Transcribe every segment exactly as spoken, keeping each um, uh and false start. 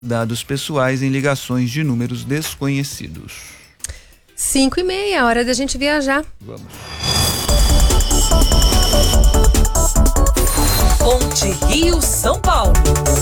dados pessoais em ligações de números desconhecidos. Cinco e meia, hora da gente viajar. Vamos. Ponte Rio-São Paulo.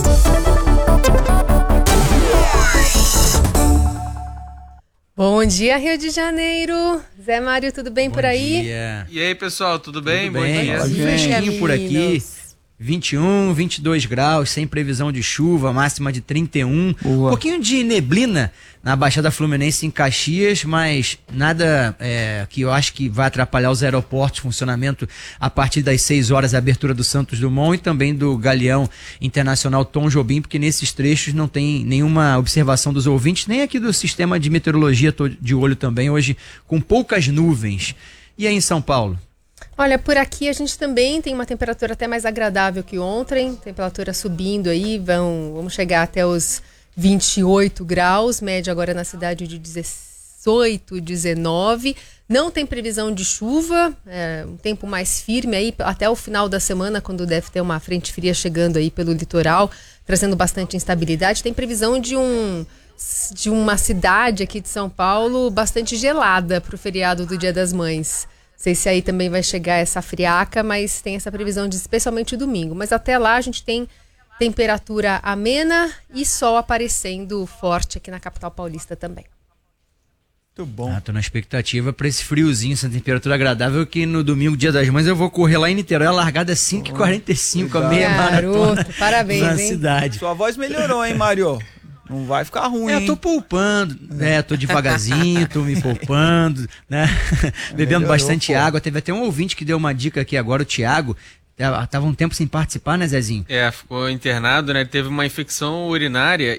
Bom dia, Rio de Janeiro. Zé Mário, tudo bem Bom por aí? Dia. E aí, pessoal, tudo bem? Tudo bem? Bom dia. Fresquinho por aqui. vinte e um, vinte e dois graus, sem previsão de chuva, máxima de trinta e um. Boa. Um pouquinho de neblina na Baixada Fluminense em Caxias, mas nada é, que eu acho que vai atrapalhar os aeroportos, funcionamento a partir das seis horas, a abertura do Santos Dumont e também do Galeão Internacional Tom Jobim, porque nesses trechos não tem nenhuma observação dos ouvintes, nem aqui do sistema de meteorologia, tô de olho também, hoje com poucas nuvens. E aí em São Paulo? Olha, por aqui a gente também tem uma temperatura até mais agradável que ontem, temperatura subindo aí, vão, vamos chegar até os vinte e oito graus, média agora na cidade de dezoito, dezenove. Não tem previsão de chuva, é um tempo mais firme aí até o final da semana, quando deve ter uma frente fria chegando aí pelo litoral, trazendo bastante instabilidade. Tem previsão de um de uma cidade aqui de São Paulo bastante gelada para o feriado do Dia das Mães. Não sei se aí também vai chegar essa friaca, mas tem essa previsão de especialmente domingo. Mas até lá a gente tem temperatura amena e sol aparecendo forte aqui na capital paulista também. Muito bom. Ah, tô na expectativa para esse friozinho, essa temperatura agradável, que no domingo, Dia das Mães, eu vou correr lá em Niterói, a largada é cinco e quarenta e cinco, a meia maratona. Garoto, parabéns, na hein? cidade. Sua voz melhorou, hein, Mário? Não vai ficar ruim, É, eu tô hein? poupando, né? Tô devagarzinho, tô me poupando, né? Bebendo Melhorou, bastante pô. água. Teve até um ouvinte que deu uma dica aqui agora, o Thiago. Tava um tempo sem participar, né, Zezinho? É, ficou internado, né? Ele teve uma infecção urinária